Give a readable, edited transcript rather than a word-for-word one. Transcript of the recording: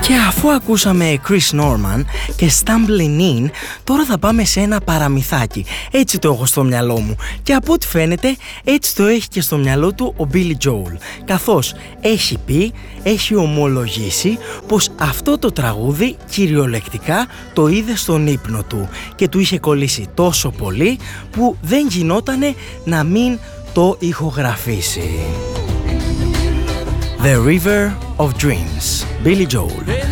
Και αφού ακούσαμε Chris Norman και Stumbling In, τώρα θα πάμε σε ένα παραμυθάκι. Έτσι το έχω στο μυαλό μου. Και από ό,τι φαίνεται, έτσι το έχει και στο μυαλό του ο Billy Joel. Καθώς έχει πει, έχει ομολογήσει πως αυτό το τραγούδι κυριολεκτικά το είδε στον ύπνο του. Και του είχε κολλήσει τόσο πολύ που δεν γινότανε να μην το ηχογραφήσει. The River of Dreams, Billy Joel.